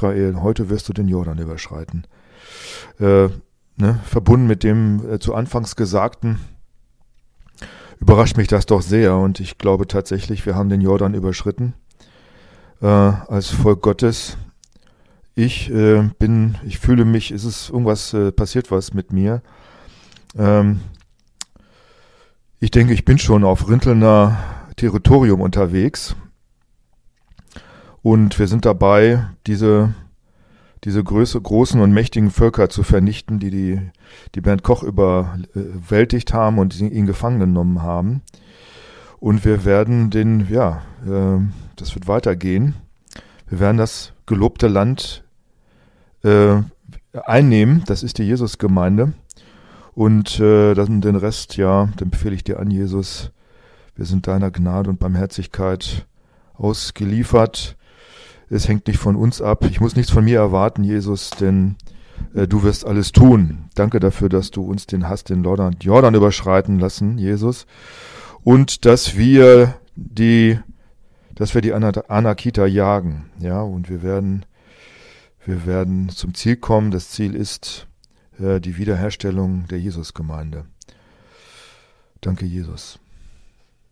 Israel, heute wirst du den Jordan überschreiten. Verbunden mit dem zu Anfangs Gesagten, überrascht mich das doch sehr und ich glaube tatsächlich, wir haben den Jordan überschritten als Volk Gottes. Ich fühle mich, passiert was mit mir. Ich denke, ich bin schon auf Rintelner Territorium unterwegs und wir sind dabei, diese großen und mächtigen Völker zu vernichten, die Bernd Koch überwältigt haben und ihn gefangen genommen haben. Und wir werden das wird weitergehen. Wir werden das gelobte Land einnehmen. Das ist die Jesusgemeinde. Und den Rest, den befehle ich dir an, Jesus. Wir sind deiner Gnade und Barmherzigkeit ausgeliefert. Es hängt nicht von uns ab. Ich muss nichts von mir erwarten, Jesus, denn du wirst alles tun. Danke dafür, dass du uns den Jordan überschreiten lassen, Jesus. Und dass wir die Anakita jagen. Ja, und wir werden zum Ziel kommen. Das Ziel ist die Wiederherstellung der Jesusgemeinde. Danke, Jesus.